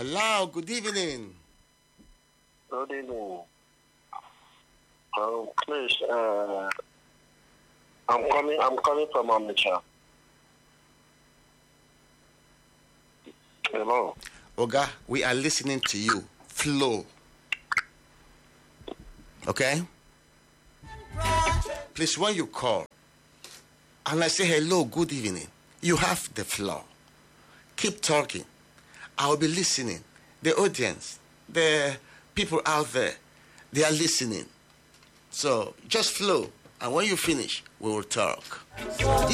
Hello, good evening. Good evening. Please, I'm calling from Onitsha. Hello. Oga, we are listening to you. Flow. Okay? Please, when you call and I say hello, good evening, you have the floor. Keep talking. I'll be listening. The audience, the people out there, they are listening. So just flow. And when you finish, we will talk.